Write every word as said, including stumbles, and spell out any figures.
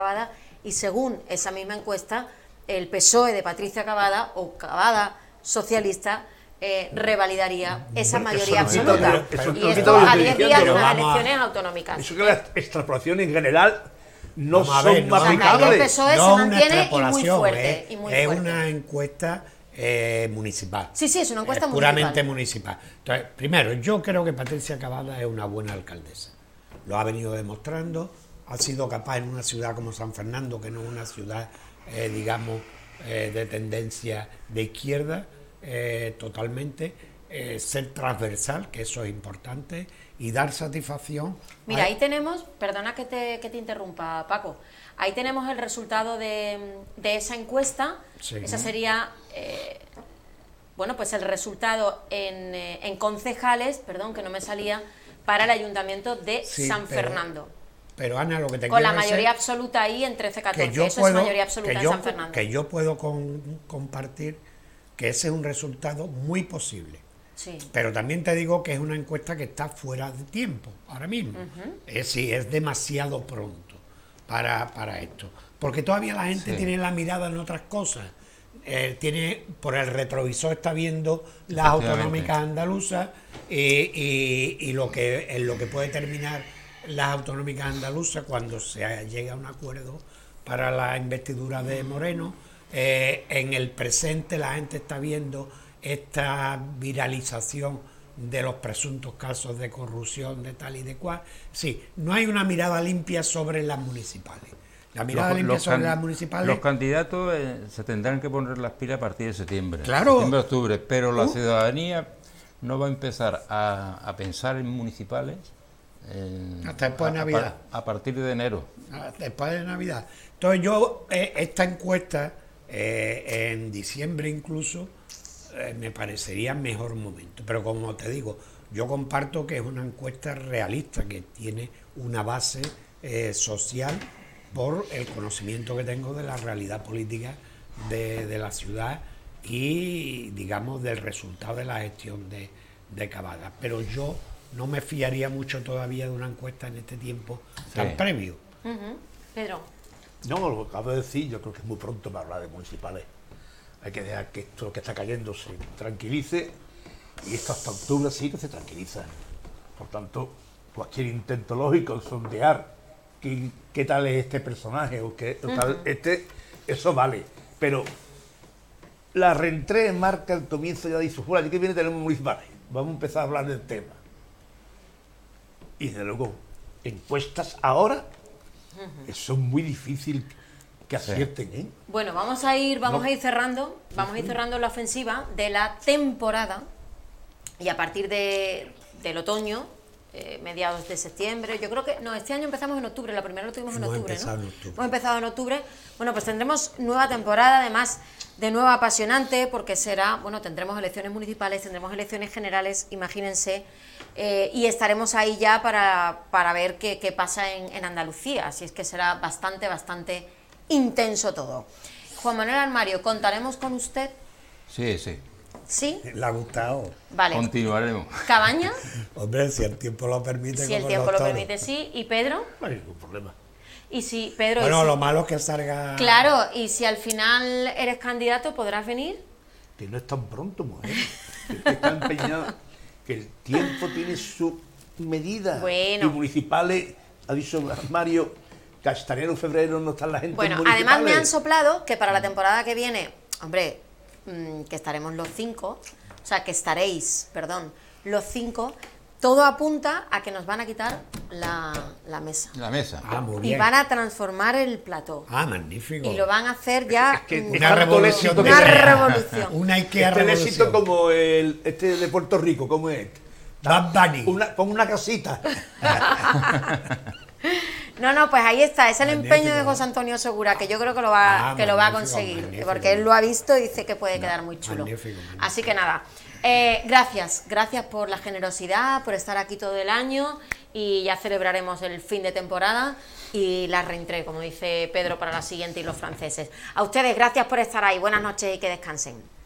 Cavada, y según esa misma encuesta, el P S O E de Patricia Cavada, o Cavada socialista, eh, revalidaría esa mayoría absoluta. Y esto a diez días de las elecciones autonómicas. Eso que las extrapolaciones en general no Vamos a ver, son no, más o sea, que ahí el aplicables. P S O E no se una mantiene y muy extrapolación, fuerte. es, Y muy es fuerte. una encuesta eh, municipal. Sí, sí, es una encuesta es puramente municipal. Entonces, primero, yo creo que Patricia Cavada es una buena alcaldesa. Lo ha venido demostrando. Ha sido capaz en una ciudad como San Fernando, que no es una ciudad, eh, digamos, eh, de tendencia de izquierda, eh, totalmente, eh, ser transversal, que eso es importante, y dar satisfacción. Mira, a... ahí tenemos, perdona que te, que te interrumpa, Paco, ahí tenemos el resultado de, de esa encuesta. Sí. Esa sería, eh, bueno, pues el resultado en, eh, en concejales, perdón, que no me salía, para el ayuntamiento de sí, San pero... Fernando. Pero Ana, lo que te con la mayoría absoluta ahí en trece catorce, eso puedo, es mayoría absoluta en yo, San Fernando. Que yo puedo con, compartir que ese es un resultado muy posible. Sí. Pero también te digo que es una encuesta que está fuera de tiempo, ahora mismo. Uh-huh. Es decir, es demasiado pronto para, para esto. Porque todavía la gente sí. tiene la mirada en otras cosas. Eh, tiene por el retrovisor está viendo las autonómicas andaluzas eh, y, y lo que en lo que puede terminar las autonómicas andaluzas cuando se llegue a un acuerdo para la investidura de Moreno. Eh, en el presente la gente está viendo esta viralización de los presuntos casos de corrupción de tal y de cual. Sí, no hay una mirada limpia sobre las municipales. La mirada los, limpia los sobre can, las municipales... Los candidatos eh, se tendrán que poner las pilas a partir de septiembre. Claro. Septiembre, octubre, pero la uh. ciudadanía no va a empezar a, a pensar en municipales Eh, hasta después de a, Navidad. A, a partir de enero. Después de Navidad. Entonces yo, eh, esta encuesta, eh, en diciembre incluso, eh, me parecería mejor momento. Pero como te digo, yo comparto que es una encuesta realista, que tiene una base eh, social por el conocimiento que tengo de la realidad política de, de la ciudad y, digamos, del resultado de la gestión de, de Cavada. Pero yo no me fiaría mucho todavía de una encuesta en este tiempo tan sí. previo. Uh-huh. Pedro. No, lo que acabo de decir, yo creo que es muy pronto para hablar de municipales. Hay que dejar que esto que está cayendo se tranquilice y esto hasta octubre sí que se tranquiliza. Por tanto, cualquier intento lógico de sondear qué, qué tal es este personaje o qué uh-huh. tal este, eso vale. Pero la reentrée marca el comienzo ya de su fuera. ¿Y qué viene tenemos municipales? Vamos a empezar a hablar del tema. Y desde luego, encuestas ahora uh-huh. son muy difícil que acierten, ¿eh? Bueno, vamos a ir, vamos no. a ir cerrando, vamos uh-huh. a ir cerrando la ofensiva de la temporada y a partir de, del otoño, eh, mediados de septiembre, yo creo que, no, este año empezamos en octubre, la primera lo tuvimos en Hemos octubre, ¿no? En octubre. Hemos empezado en octubre, bueno, pues tendremos nueva temporada, además de nueva apasionante, porque será, bueno, tendremos elecciones municipales, tendremos elecciones generales, imagínense, eh, y estaremos ahí ya para, para ver qué, qué pasa en, en Andalucía, así es que será bastante, bastante intenso todo. Juan Manuel Armario, ¿contaremos con usted? Sí, sí. ¿Sí? Le ha gustado. Vale. Continuaremos. ¿Cabaña? Hombre, si el tiempo lo permite. Si el tiempo lo permite, sí. ¿Y Pedro? No hay ningún problema. Y si, Pedro... Bueno, y si... lo malo es que salga... Claro, y si al final eres candidato, ¿podrás venir? Que no es tan pronto, mujer. Que está empeñado. Que el tiempo tiene su medida. Bueno. Y municipales, ha dicho Mario, que hasta enero, febrero no están la gente bueno, municipales. Además me han soplado que para la temporada que viene, hombre, mmm, que estaremos los cinco, o sea, que estaréis, perdón, los cinco, todo apunta a que nos van a quitar la, la mesa. La mesa. Ah, muy y bien. van a transformar el plató. Ah, magnífico. Y lo van a hacer ya... Es que una revolución. Una revolución. Una IKEA este revolución. éxito como el este de Puerto Rico, ¿cómo es? Bad Bunny. Una, con una casita. No, no, pues ahí está, es el Magnífico. empeño de José Antonio Segura, que yo creo que lo va, Ah, que lo va a magnífico, conseguir, magnífico. porque él lo ha visto y dice que puede no, quedar muy chulo. Magnífico, magnífico. Así que nada, eh, gracias, gracias por la generosidad, por estar aquí todo el año y ya celebraremos el fin de temporada y la reentrée, como dice Pedro, para la siguiente y los franceses. A ustedes, gracias por estar ahí, buenas noches y que descansen.